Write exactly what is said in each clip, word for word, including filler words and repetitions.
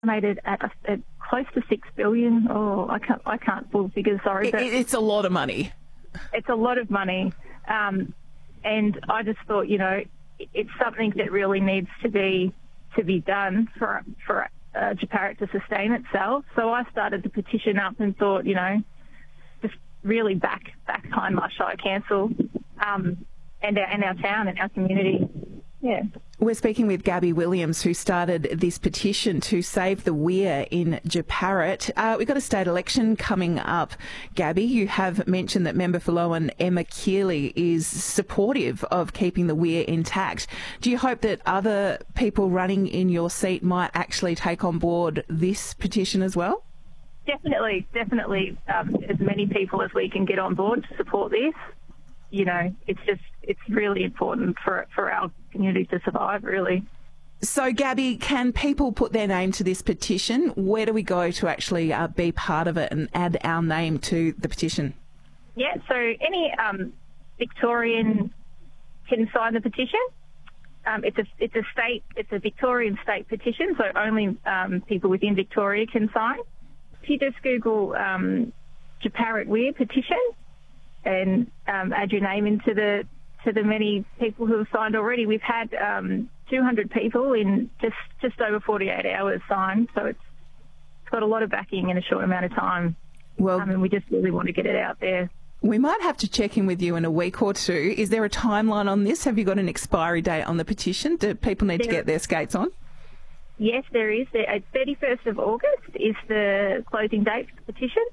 estimated at, at close to six billion. Oh, I can't, I can't pull figures. Sorry, It, but it's a lot of money. it's a lot of money. Um, and I just thought, you know, it's something that really needs to be to be done for for uh, Jeparit to sustain itself. So I started the petition up and thought, you know, just really back back Hindmarsh Shire Council um, and our, and our town and our community. Yeah. We're speaking with Gabby Williams, who started this petition to save the weir in Jeparit. Uh, we've got a state election coming up. Gabby, you have mentioned that Member for Lowan Emma Keeley is supportive of keeping the weir intact. Do you hope that other people running in your seat might actually take on board this petition as well? Definitely, definitely. Um, as many people as we can get on board to support this. You know, it's just, it's really important for for our community to survive, really. So, Gabby, can people put their name to this petition? Where do we go to actually uh, be part of it and add our name to the petition? Yeah, so any um, Victorian can sign the petition. Um, it's a it's a state, it's a Victorian state petition, so only um, people within Victoria can sign. If you just Google um, Jeparit Weir petition, and um, add your name into the to the many people who have signed already. We've had um, two hundred people in just, just over forty-eight hours signed, so it's, it's got a lot of backing in a short amount of time. Well, I mean, we just really want to get it out there. We might have to check in with you in a week or two. Is there a timeline on this? Have you got an expiry date on the petition? Do people need there, to get their skates on? Yes, there is. The thirty-first of August is the closing date for the petition.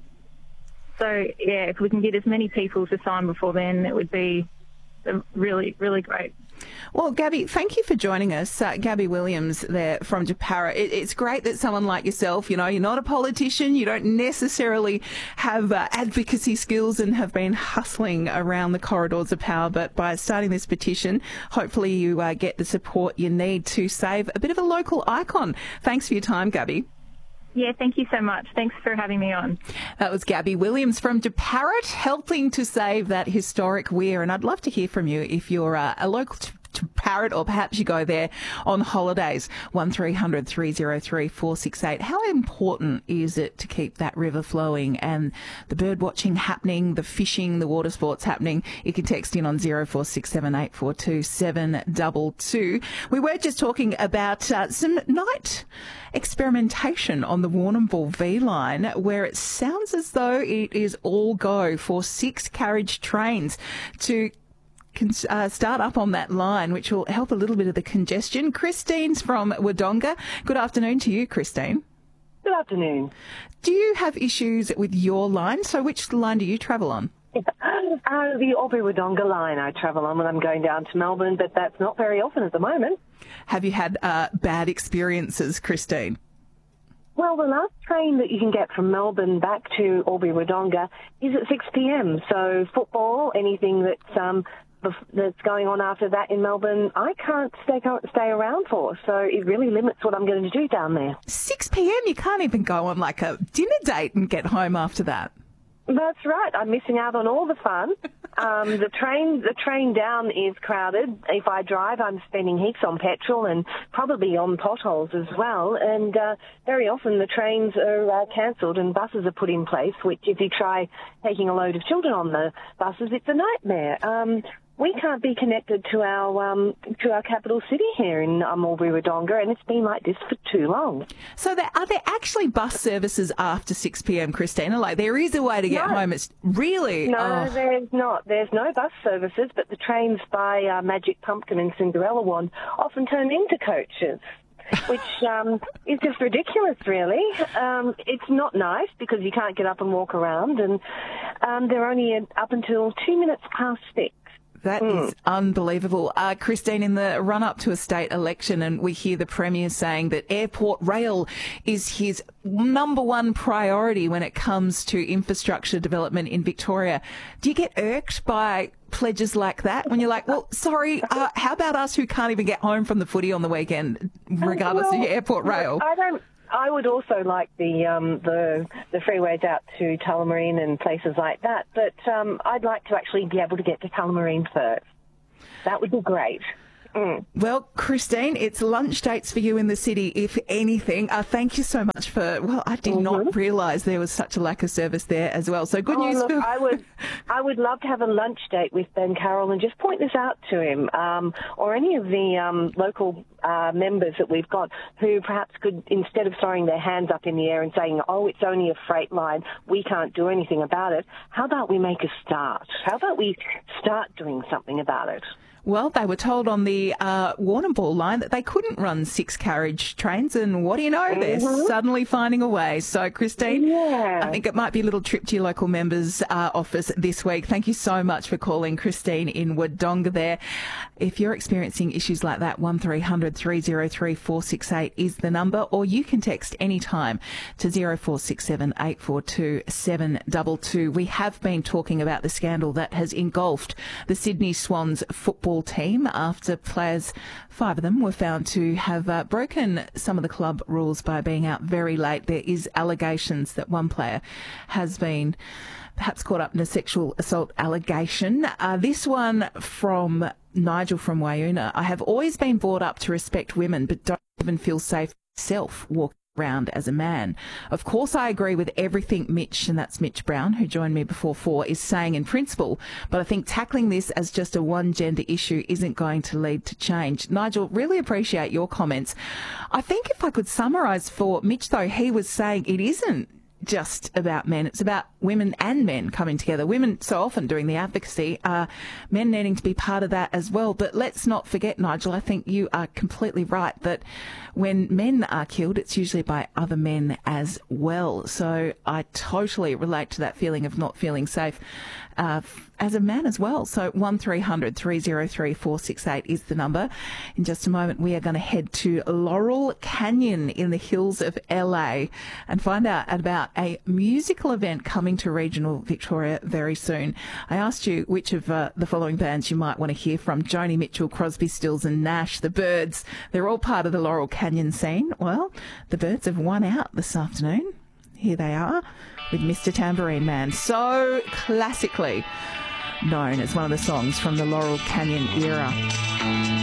So, yeah, if we can get as many people to sign before then, it would be really, really great. Well, Gabby, thank you for joining us. Uh, Gabby Williams there from Jeparit. It, it's great that someone like yourself, you know, you're not a politician, you don't necessarily have uh, advocacy skills and have been hustling around the corridors of power, but by starting this petition, hopefully you uh, get the support you need to save a bit of a local icon. Thanks for your time, Gabby. Yeah, thank you so much. Thanks for having me on. That was Gabby Williams from Jeparit, helping to save that historic weir. And I'd love to hear from you if you're uh, a local to Jeparit, or perhaps you go there on holidays. one three hundred three oh three four six eight. How important is it to keep that river flowing and the bird watching happening, the fishing, the water sports happening? You can text in on zero four six seven eight four two seven two two. We were just talking about uh, some night experimentation on the Warrnambool V line, where it sounds as though it is all go for six carriage trains to can uh, start up on that line, which will help a little bit of the congestion. Christine's from Wodonga. Good afternoon to you, Christine. Good afternoon. Do you have issues with your line? So which line do you travel on? Uh, the Albury-Wodonga line I travel on when I'm going down to Melbourne, but that's not very often at the moment. Have you had uh, bad experiences, Christine? Well, the last train that you can get from Melbourne back to Albury-Wodonga is at six p m, so football, anything that's um, that's going on after that in Melbourne, I can't stay stay around for. So it really limits what I'm going to do down there. six p m? You can't even go on like a dinner date and get home after that. That's right. I'm missing out on all the fun. Um, the train, the train down is crowded. If I drive, I'm spending heaps on petrol and probably on potholes as well. And uh, very often the trains are uh, cancelled and buses are put in place, which if you try taking a load of children on the buses, it's a nightmare. Um, we can't be connected to our um, to our capital city here in um, Albury-Wodonga, and it's been like this for too long. So there, are there actually bus services after six p m, Christina? Like, there is a way to get no. home. It's really... No, oh. there's not. There's no bus services, but the trains by uh, Magic Pumpkin and Cinderella Wand often turn into coaches, which um, is just ridiculous, really. Um, it's not nice because you can't get up and walk around, and um, they're only up until two minutes past six. That mm. is unbelievable. Uh, Christine, in the run-up to a state election, and we hear the Premier saying that airport rail is his number one priority when it comes to infrastructure development in Victoria. Do you get irked by pledges like that when you're like, well, sorry, uh, how about us who can't even get home from the footy on the weekend, regardless well, of your airport rail? I don't... I would also like the um, the the freeways out to Tullamarine and places like that, but um, I'd like to actually be able to get to Tullamarine first. That would be great. Mm. Well, Christine, it's lunch dates for you in the city, if anything. Uh, thank you so much for, well, I did mm-hmm. not realise there was such a lack of service there as well. So good oh, news. Look, for... I would I would love to have a lunch date with Ben Carroll and just point this out to him, um, or any of the um, local uh, members that we've got who perhaps could, instead of throwing their hands up in the air and saying, oh, it's only a freight line, we can't do anything about it, how about we make a start? How about we start doing something about it? Well, they were told on the uh, Warrnambool line that they couldn't run six-carriage trains, and what do you know? Mm-hmm. They're suddenly finding a way. So, Christine, yeah. I think it might be a little trip to your local member's uh, office this week. Thank you so much for calling, Christine in Wodonga there. If you're experiencing issues like that, one three hundred three oh three four six eight is the number, or you can text anytime to zero four six seven eight four two seven two two. We have been talking about the scandal that has engulfed the Sydney Swans football team after players, five of them, were found to have uh, broken some of the club rules by being out very late. There is allegations that one player has been perhaps caught up in a sexual assault allegation. Uh, this one from Nigel from Wayuna. I have always been brought up to respect women, but don't even feel safe myself walking around as a man. Of course, I agree with everything Mitch, and that's Mitch Brown, who joined me before four, is saying in principle, but I think tackling this as just a one-gender issue isn't going to lead to change. Nigel, really appreciate your comments. I think if I could summarise for Mitch, though, he was saying it isn't just about men. It's about women and men coming together. Women so often doing the advocacy, uh, men needing to be part of that as well. But let's not forget, Nigel, I think you are completely right that when men are killed, it's usually by other men as well. So I totally relate to that feeling of not feeling safe uh, as a man as well. So one three hundred three oh three four six eight is the number. In just a moment, we are going to head to Laurel Canyon in the hills of L A and find out about a musical event coming to regional Victoria very soon. I asked you which of uh, the following bands you might want to hear from: Joni Mitchell, Crosby, Stills and Nash, the Byrds. They're all part of the Laurel Canyon scene. Well, the Byrds have won out this afternoon. Here they are with Mister Tambourine Man, so classically known as one of the songs from the Laurel Canyon era.